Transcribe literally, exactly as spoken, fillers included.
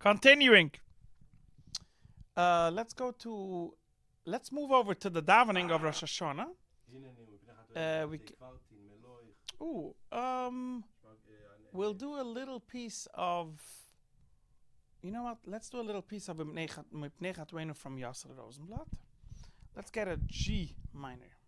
Continuing. Uh, let's go to. Let's move over to the davening of Rosh Hashanah. Uh, we. c- Ooh. Um. We'll do a little piece of. You know what? Let's do a little piece of Mipnei Chatwenu from Yasser Rosenblatt. Let's get a G minor.